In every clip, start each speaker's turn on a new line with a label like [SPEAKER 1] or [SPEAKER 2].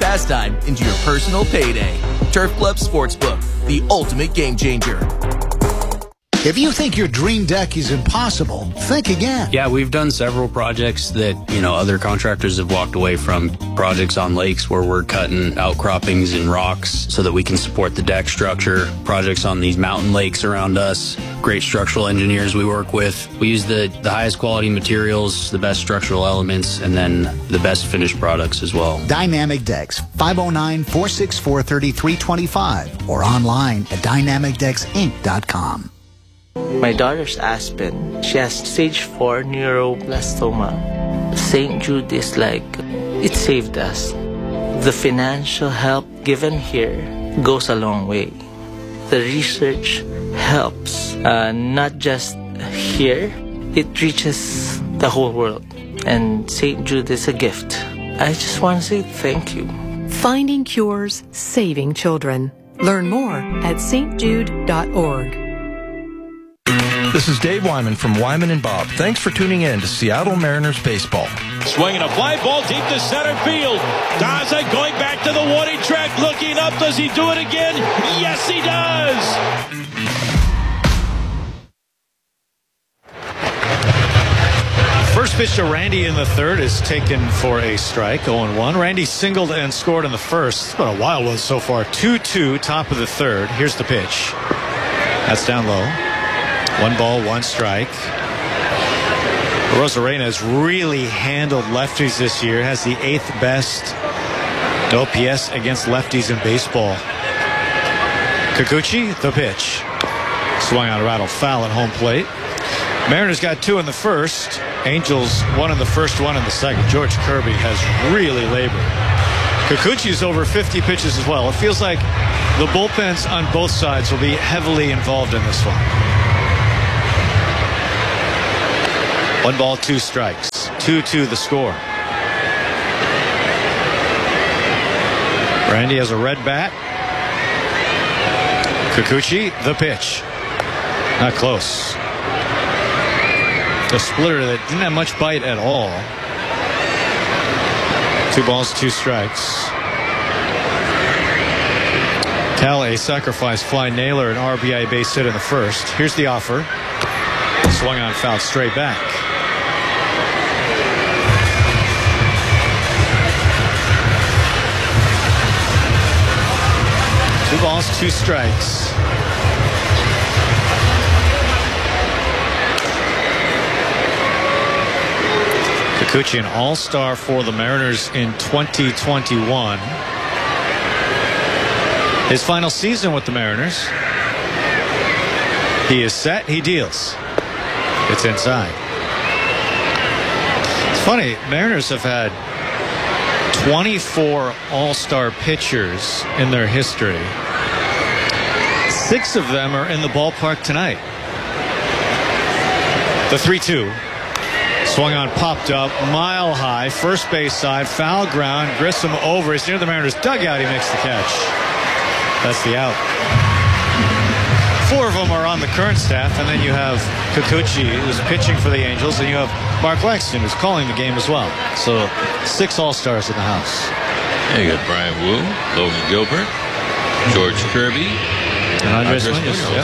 [SPEAKER 1] pastime into your personal payday. Turf Club Sportsbook, the ultimate game changer.
[SPEAKER 2] If you think your dream deck is impossible, think again.
[SPEAKER 3] Yeah, we've done several projects that, other contractors have walked away from. Projects on lakes where we're cutting outcroppings and rocks so that we can support the deck structure. Projects on these mountain lakes around us. Great structural engineers we work with. We use the highest quality materials, the best structural elements, and then the best finished products as well.
[SPEAKER 2] Dynamic Decks, 509-464-3325 or online at dynamicdecksinc.com.
[SPEAKER 4] My daughter's Aspen. She has stage 4 neuroblastoma. St. Jude is like, it saved us. The financial help given here goes a long way. The research helps, not just here, it reaches the whole world. And St. Jude is a gift. I just want to say thank you.
[SPEAKER 5] Finding cures, saving children. Learn more at stjude.org.
[SPEAKER 6] This is Dave Wyman from Wyman and Bob. Thanks for tuning in to Seattle Mariners baseball.
[SPEAKER 7] Swinging a fly ball deep to center field. Daza going back to the warning track, looking up. Does he do it again? Yes, he does.
[SPEAKER 8] First pitch to Randy in the third is taken for a strike, 0-1. Randy singled and scored in the first. It's been a wild one so far. 2-2, top of the third. Here's the pitch. That's down low. 1 ball, 1 strike. Rosarena has really handled lefties this year. Has the 8th best OPS against lefties in baseball. Kikuchi, the pitch. Swung on a rattle foul at home plate. Mariners got 2 in the first. Angels 1 in the first, 1 in the second. George Kirby has really labored. Kikuchi's over 50 pitches as well. It feels like the bullpens on both sides will be heavily involved in this one. 1 ball, 2 strikes. 2-2 the score. Randy has a red bat. Kikuchi, the pitch. Not close. A splitter that didn't have much bite at all. 2 balls, 2 strikes. Cal, a sacrifice fly. Naylor, an RBI base hit in the first. Here's the offer. Swung on, fouled straight back. Two balls, 2 strikes. Kikuchi, an all-star for the Mariners in 2021. His final season with the Mariners. He is set, he deals. It's inside. It's funny, Mariners have had 24 all-star pitchers in their history. 6 of them are in the ballpark tonight. The 3-2. Swung on, popped up, mile high, first base side, foul ground, Grissom over. He's near the Mariners dugout. He makes the catch. That's the out. 4 of them are on the current staff, and then you have Kikuchi, who's pitching for the Angels, and you have Mark Langston, who's calling the game as well. So 6 all-stars in the house.
[SPEAKER 9] Yeah, you got Brian Wu, Logan Gilbert, George Kirby,
[SPEAKER 8] and Andres Munoz. Yep.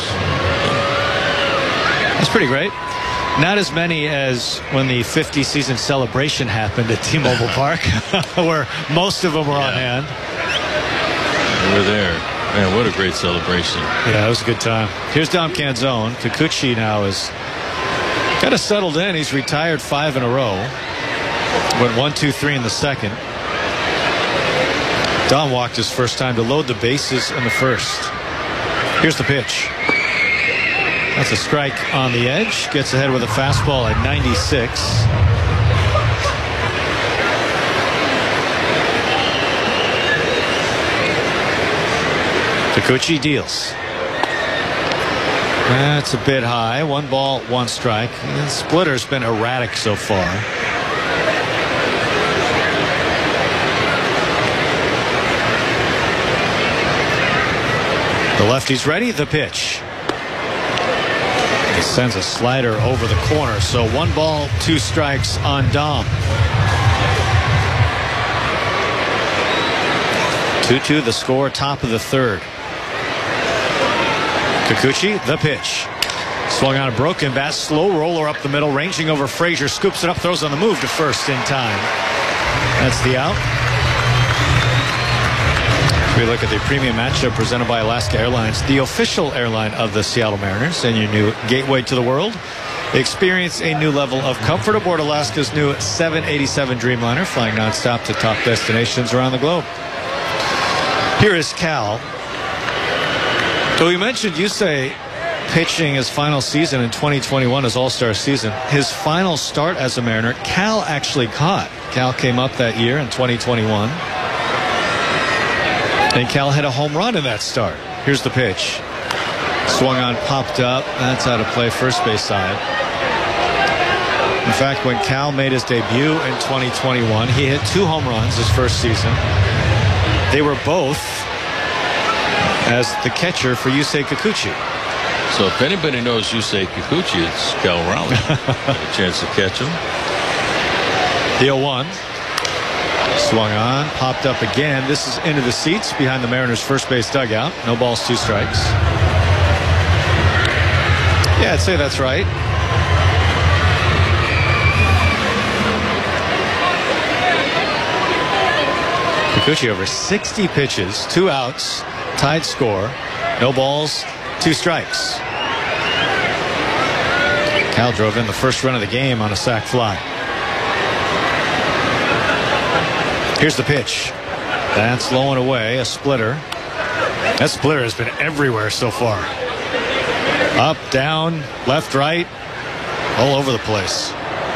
[SPEAKER 8] That's pretty great. Not as many as when the 50-season celebration happened at T-Mobile Park, where most of them were on hand.
[SPEAKER 9] We were there. Man, what a great celebration.
[SPEAKER 8] Yeah, it was a good time. Here's Dom Canzone. Kikuchi now is kind of settled in. He's retired 5 in a row. Went 1-2-3 in the second. Dom walked his first time to load the bases in the first. Here's the pitch. That's a strike on the edge. Gets ahead with a fastball at 96. Kikuchi deals. That's a bit high. 1 ball, 1 strike. And splitter's been erratic so far. The lefty's ready. The pitch. He sends a slider over the corner. So 1 ball, 2 strikes on Dom. 2-2 the score, top of the third. Kikuchi, the pitch. Swung on a broken bat, slow roller up the middle, ranging over Frazier, scoops it up, throws on the move to first in time. That's the out. We look at the premium matchup presented by Alaska Airlines, the official airline of the Seattle Mariners, and your new gateway to the world. Experience a new level of comfort aboard Alaska's new 787 Dreamliner, flying nonstop to top destinations around the globe. Here is Cal. So we mentioned Yusei pitching his final season in 2021, his All-Star season. His final start as a Mariner, Cal actually caught. Cal came up that year in 2021. And Cal hit a home run in that start. Here's the pitch. Swung on, popped up. That's out of play, first base side. In fact, when Cal made his debut in 2021, he hit 2 home runs his first season. They were both as the catcher for Yusei Kikuchi.
[SPEAKER 9] So if anybody knows Yusei Kikuchi, it's Cal Raleigh. Got a chance to catch him.
[SPEAKER 8] The 0-1. Swung on, popped up again. This is into the seats behind the Mariners' first base dugout. No balls, 2 strikes. Yeah, I'd say that's right. Kikuchi over 60 pitches, 2 outs, tied score, no balls, 2 strikes. Cal drove in the first run of the game on a sac fly. Here's the pitch. That's low and away, a splitter. That splitter has been everywhere so far. Up, down, left, right, all over the place.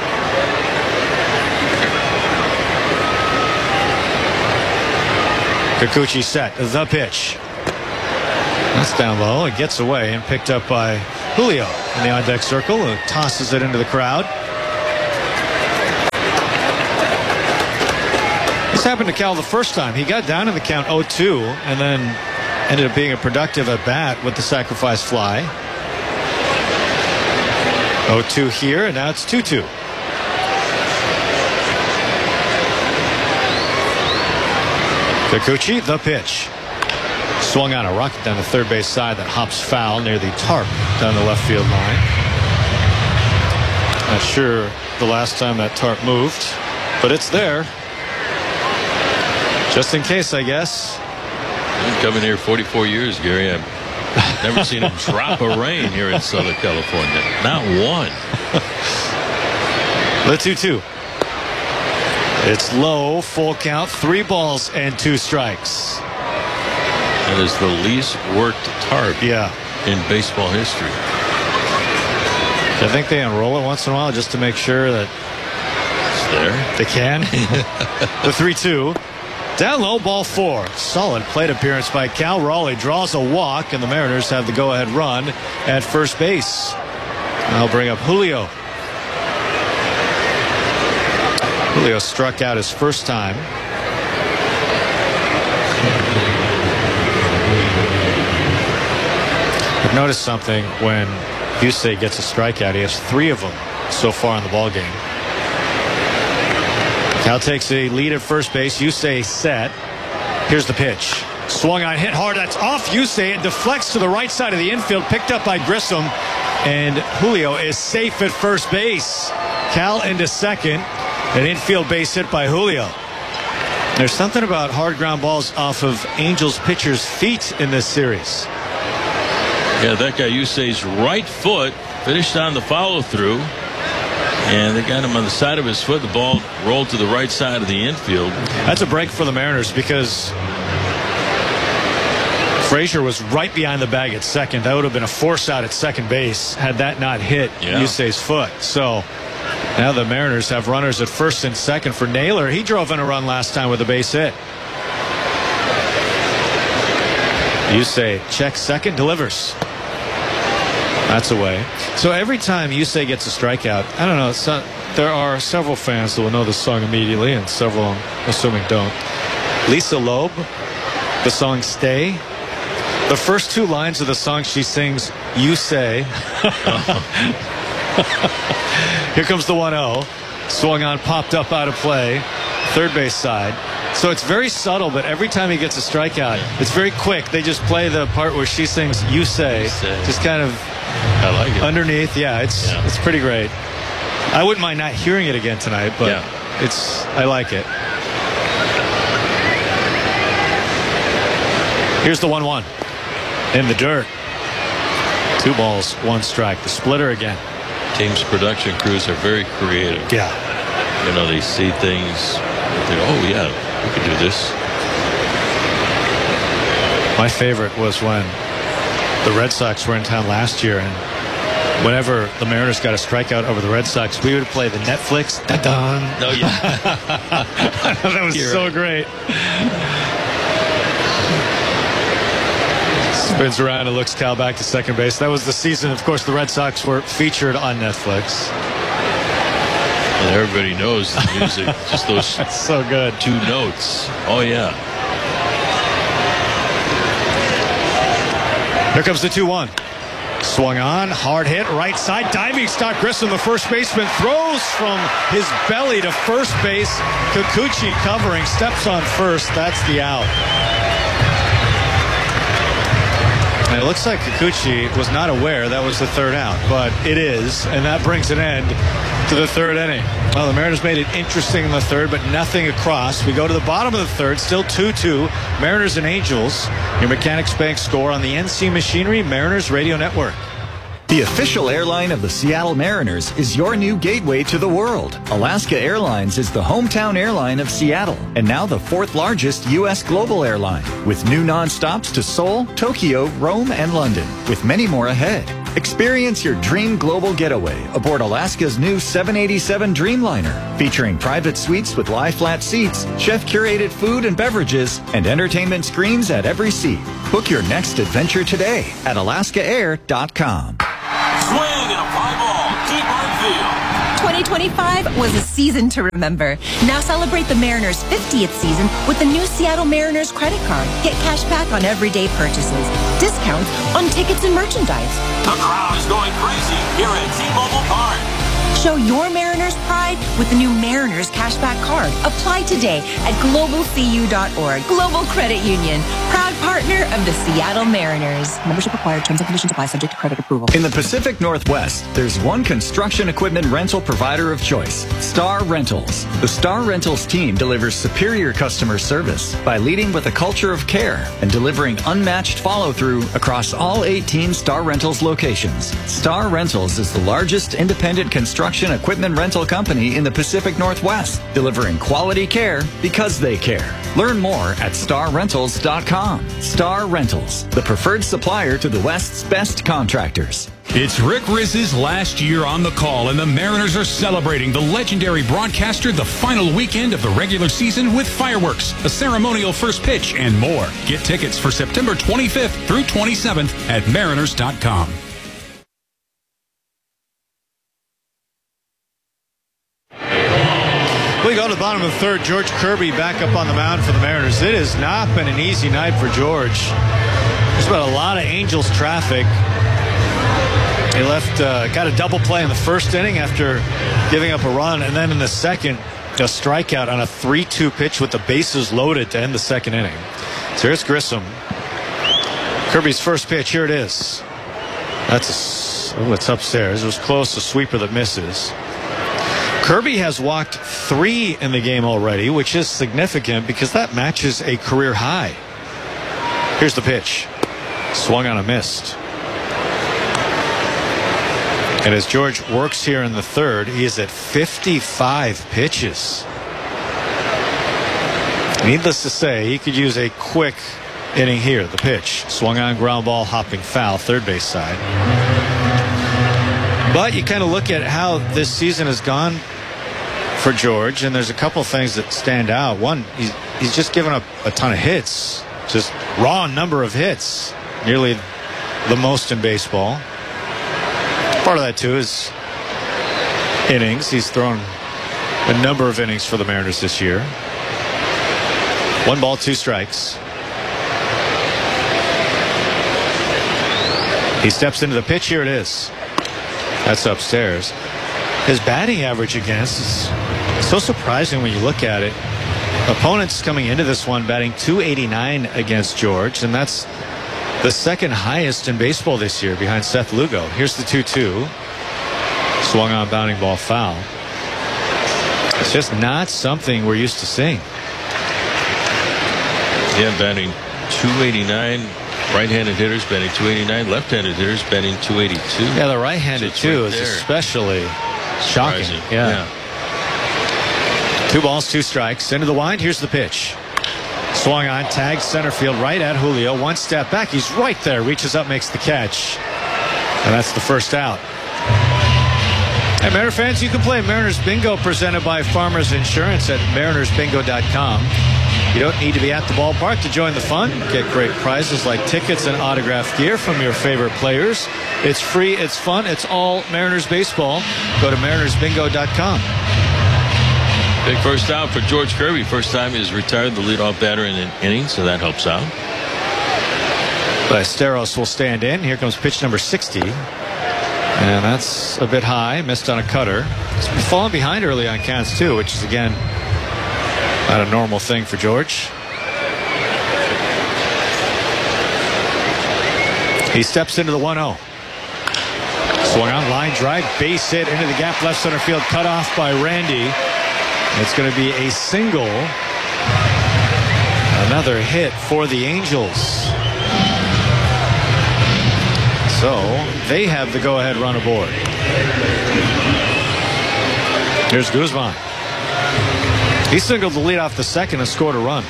[SPEAKER 8] Kikuchi set, the pitch. That's down low. It gets away and picked up by Julio in the on-deck circle, who tosses it into the crowd. This happened to Cal the first time. He got down in the count 0-2 and then ended up being a productive at bat with the sacrifice fly. 0-2 here, and now it's 2-2. Kikuchi, the pitch. Swung on a rocket down the third base side that hops foul near the tarp down the left field line. Not sure the last time that tarp moved, but it's there. Just in case, I guess.
[SPEAKER 9] I've been coming here 44 years, Gary. I've never seen a drop of rain here in Southern California. Not one.
[SPEAKER 8] The 2-2. It's low, full count, 3 balls and 2 strikes.
[SPEAKER 9] That is the least worked tarp in baseball history.
[SPEAKER 8] I think they unroll it once in a while just to make sure that
[SPEAKER 9] it's there.
[SPEAKER 8] They can. The 3-2. Down low, ball 4. Solid plate appearance by Cal Raleigh. Draws a walk, and the Mariners have the go-ahead run at first base. I'll bring up Julio. Julio struck out his first time. I've noticed something when Yusei gets a strikeout. He has 3 of them so far in the ballgame. Cal takes a lead at first base. Yusei set. Here's the pitch. Swung on, hit hard. That's off Yusei. It deflects to the right side of the infield. Picked up by Grissom. And Julio is safe at first base. Cal into second. An infield base hit by Julio. There's something about hard ground balls off of Angels pitchers' feet in this series.
[SPEAKER 9] Yeah, that guy Yusei's right foot finished on the follow through, and they got him on the side of his foot. The ball rolled to the right side of the infield.
[SPEAKER 8] That's a break for the Mariners because Frazier was right behind the bag at second. That would have been a force out at second base had that not hit Yusei's foot. So now the Mariners have runners at first and second for Naylor. He drove in a run last time with a base hit. Yusei checks second, delivers. That's away. So every time Yusei gets a strikeout, I don't know, there are several fans that will know this song immediately, and several, I'm assuming, don't. Lisa Loeb, the song Stay. The first 2 lines of the song she sings, Yusei. Here comes the 1-0. Swung on, popped up out of play. Third base side. So it's very subtle, but every time he gets a strikeout, it's very quick. They just play the part where she sings "You Say," just kind of
[SPEAKER 9] I like it.
[SPEAKER 8] underneath. Yeah, it's pretty great. I wouldn't mind not hearing it again tonight, but I like it. Here's the 1-1 in the dirt. 2 balls, 1 strike. The splitter again.
[SPEAKER 9] Team's production crews are very creative.
[SPEAKER 8] Yeah.
[SPEAKER 9] You know, they see things. They go, oh, yeah, we could do this.
[SPEAKER 8] My favorite was when the Red Sox were in town last year, and whenever the Mariners got a strikeout over the Red Sox, we would play the Netflix. Da-dun.
[SPEAKER 9] Oh, yeah.
[SPEAKER 8] That was so great. Spins around and looks Cal back to second base. That was the season, of course, the Red Sox were featured on Netflix.
[SPEAKER 9] And everybody knows the music. Just those
[SPEAKER 8] so good.
[SPEAKER 9] 2 notes. Oh, yeah.
[SPEAKER 8] Here comes the 2-1. Swung on, hard hit, right side, diving stop. Grissom, the first baseman, throws from his belly to first base. Kikuchi covering, steps on first. That's the out. And it looks like Kikuchi was not aware that was the 3rd out, but it is, and that brings an end to the 3rd inning. Well, the Mariners made it interesting in the 3rd, but nothing across. We go to the bottom of the 3rd, still 2-2. Mariners and Angels. Your Mechanics Bank score on the NC Machinery Mariners Radio Network.
[SPEAKER 10] The official airline of the Seattle Mariners is your new gateway to the world. Alaska Airlines is the hometown airline of Seattle and now the 4th largest U.S. global airline, with new nonstops to Seoul, Tokyo, Rome, and London, with many more ahead. Experience your dream global getaway aboard Alaska's new 787 Dreamliner, featuring private suites with lie-flat seats, chef-curated food and beverages, and entertainment screens at every seat. Book your next adventure today at alaskaair.com.
[SPEAKER 11] Swing and a fly ball, deep right field.
[SPEAKER 12] 2025 was a season to remember. Now celebrate the Mariners' 50th season with the new Seattle Mariners credit card. Get cash back on everyday purchases, discounts on tickets and merchandise.
[SPEAKER 11] The crowd is going crazy here at T-Mobile Park.
[SPEAKER 12] Show your Mariners pride with the new Mariners Cashback Card. Apply today at globalcu.org. Global Credit Union, proud partner of the Seattle Mariners. Membership required. Terms and conditions apply, subject to credit approval.
[SPEAKER 10] In the Pacific Northwest, there's one construction equipment rental provider of choice, Star Rentals. The Star Rentals team delivers superior customer service by leading with a culture of care and delivering unmatched follow-through across all 18 Star Rentals locations. Star Rentals is the largest independent construction equipment rental company in the Pacific Northwest, delivering quality care because they care. Learn more at starrentals.com. Star Rentals, the preferred supplier to the West's best contractors.
[SPEAKER 13] It's Rick Rizz's last year on the call, and the Mariners are celebrating the legendary broadcaster the final weekend of the regular season with fireworks, a ceremonial first pitch, and more. Get tickets for September 25th through 27th at mariners.com.
[SPEAKER 8] We go to the bottom of the 3rd. George Kirby back up on the mound for the Mariners. It has not been an easy night for George. There's been a lot of Angels traffic. He got a double play in the 1st inning after giving up a run, and then in the 2nd, a strikeout on a 3-2 pitch with the bases loaded to end the 2nd inning. So here's Grissom. Kirby's first pitch. Here it is. It's upstairs. It was close. A sweeper that misses. Kirby has walked 3 in the game already, which is significant because that matches a career high. Here's the pitch. Swung on a missed. And as George works here in the 3rd, he is at 55 pitches. Needless to say, he could use a quick inning here. The pitch. Swung on, ground ball, hopping foul, 3rd base side. But you kind of look at how this season has gone for George, and there's a couple things that stand out. One, he's just given up a ton of hits. Just raw number of hits. Nearly the most in baseball. Part of that, too, is innings. He's thrown a number of innings for the Mariners this year. 1 ball, 2 strikes. He steps into the pitch. Here it is. That's upstairs. His batting average against is so surprising when you look at it. Opponents coming into this one batting .289 against George, and that's the second highest in baseball this year behind Seth Lugo. Here's the 2-2. Swung on, bounding ball, foul. It's just not something we're used to seeing.
[SPEAKER 9] Yeah, batting .289. Right-handed hitters batting .289. Left-handed hitters batting .282.
[SPEAKER 8] Yeah, the right-handed too is especially shocking. Yeah. 2 balls, 2 strikes. Into the wind. Here's the pitch. Swung on, tagged center field right at Julio. One step back. He's right there. Reaches up, makes the catch. And that's the first out. Hey, Mariner fans, you can play Mariners Bingo presented by Farmers Insurance at marinersbingo.com. You don't need to be at the ballpark to join the fun. Get great prizes like tickets and autographed gear from your favorite players. It's free, it's fun, it's all Mariners baseball. Go to marinersbingo.com.
[SPEAKER 9] Big first out for George Kirby. First time he's retired the leadoff batter in an inning, so that helps out.
[SPEAKER 8] Ballesteros will stand in. Here comes pitch number 60. And that's a bit high. Missed on a cutter. He's been falling behind early on counts too, which is, again, not a normal thing for George. He steps into the 1-0. Swung on, line drive, base hit into the gap, left center field, cut off by Randy. It's going to be a single. Another hit for the Angels. So they have the go-ahead run aboard. Here's Guzman. He singled the lead off the second and scored a run.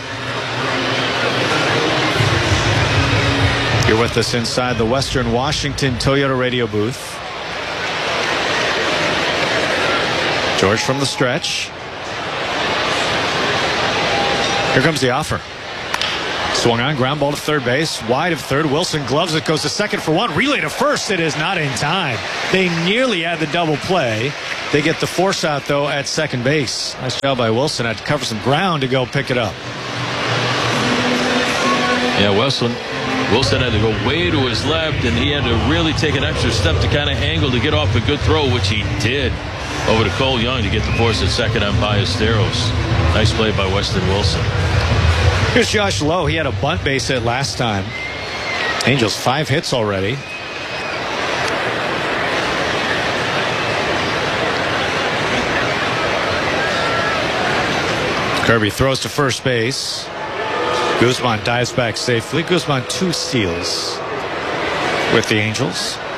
[SPEAKER 8] You're with us inside the Western Washington Toyota radio booth. George from the stretch. Here comes the offer. Swung on, ground ball to third base, wide of third. Wilson gloves it, goes to second for one. Relay to first. It is not in time. They nearly had the double play. They get the force out, though, at second base. Nice job by Wilson. Had to cover some ground to go pick it up.
[SPEAKER 9] Yeah, Wilson had to go way to his left, and he had to really take an extra step to kind of angle to get off a good throw, which he did over to Cole Young to get the force at second on Ballesteros. Nice play by Weston Wilson.
[SPEAKER 8] Here's Josh Lowe. He had a bunt base hit last time. Angels 5 hits already. Kirby throws to first base. Guzman dives back safely. Guzman 2 steals with the Angels.